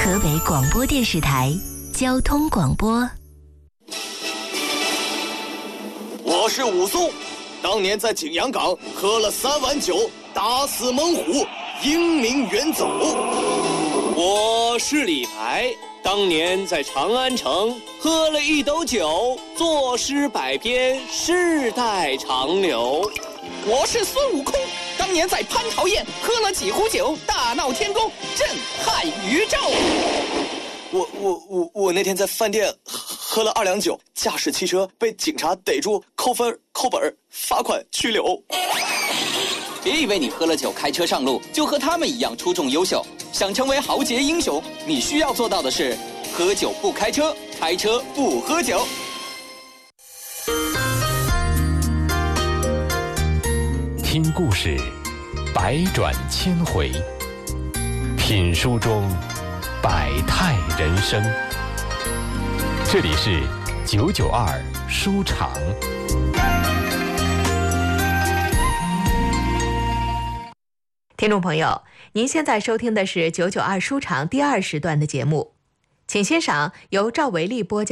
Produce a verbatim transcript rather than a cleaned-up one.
河北广播电视台交通广播。 我是武松，当年在景阳冈喝了三碗酒，打死猛虎，英名远走。 我是李白，当年在长安城喝了一斗酒，作诗百篇，世代长流。 我是孙悟空，当年在蟠桃宴喝了几壶酒，大闹天宫，震撼宇宙。 我我我我那天在饭店喝了二两酒，驾驶汽车被警察逮住，扣分、扣本、罚款、拘留。 别以为你喝了酒开车上路就和他们一样出众优秀，想成为豪杰英雄，你需要做到的是喝酒不开车，开车不喝酒。 听故事，百转千回；品书中，百态人生。这里是九九二书场。 听众朋友，您现在收听的是九九二书场第二时段的节目，请欣赏由赵维利播讲